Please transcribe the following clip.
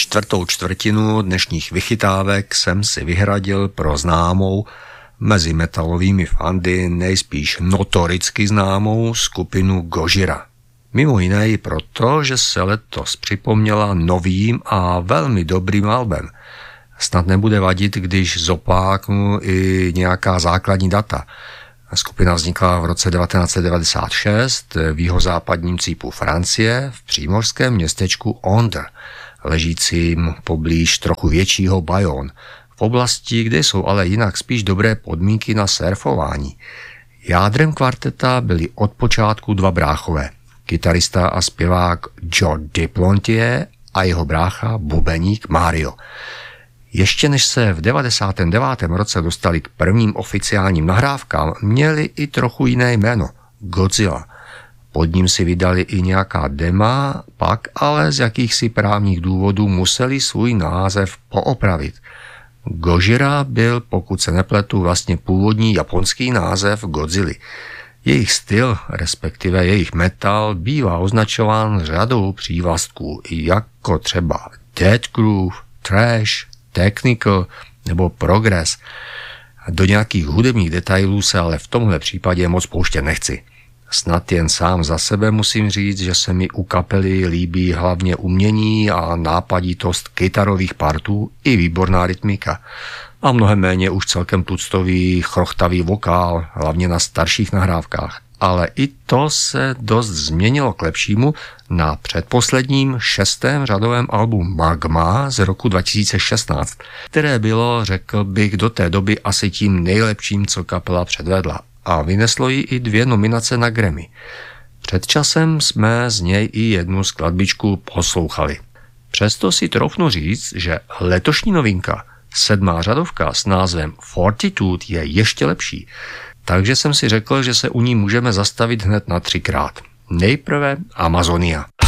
1/4 dnešních vychytávek jsem si vyhradil pro známou, mezi metalovými fandy nejspíš notoricky známou skupinu Gojira. Mimo jiné i proto, že se letos připomněla novým a velmi dobrým albem. Snad nebude vadit, když zopáknu i nějaká základní data. Skupina vznikla v roce 1996 v jihozápadním cípu Francie v přímořském městečku Onder, ležícím poblíž trochu většího Bayonne, v oblasti, kde jsou ale jinak spíš dobré podmínky na surfování. Jádrem kvarteta byli od počátku dva bráchové, kytarista a zpěvák Joe Duplantier a jeho brácha bubeník Mario. Ještě než se v 99. roce dostali k prvním oficiálním nahrávkám, měli i trochu jiné jméno – Godzilla. Pod ním si vydali i nějaká dema, pak ale z jakýchsi právních důvodů museli svůj název poopravit. Gojira byl, pokud se nepletu, vlastně původní japonský název Godzilly. Jejich styl, respektive jejich metal, bývá označován řadou přívlastků, jako třeba death groove, trash, technical nebo progress. Do nějakých hudebních detailů se ale v tomhle případě moc pouštět nechci. Snad jen sám za sebe musím říct, že se mi u kapely líbí hlavně umění a nápaditost kytarových partů i výborná rytmika. A mnohem méně už celkem tuctový, chrochtavý vokál, hlavně na starších nahrávkách. Ale i to se dost změnilo k lepšímu na předposledním 6. řadovém albu Magma z roku 2016, které bylo, řekl bych, do té doby asi tím nejlepším, co kapela předvedla. A vyneslo jí i 2 nominace na Grammy. Před časem jsme z něj i jednu skladbičku poslouchali. Přesto si troufnu říct, že letošní novinka, 7. řadovka s názvem Fortitude, je ještě lepší. Takže jsem si řekl, že se u ní můžeme zastavit hned na 3krát. Nejprve Amazonia.